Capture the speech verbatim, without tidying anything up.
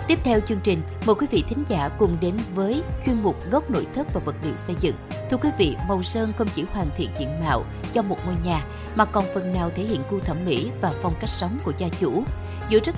Tiếp theo chương trình, mời quý vị thính giả cùng đến với chuyên mục Góc nội thất và vật liệu xây dựng. Thưa quý vị, màu sơn không chỉ hoàn thiện diện mạo cho một ngôi nhà mà còn phần nào thể hiện gu thẩm mỹ và phong cách sống của gia chủ. Giữa rất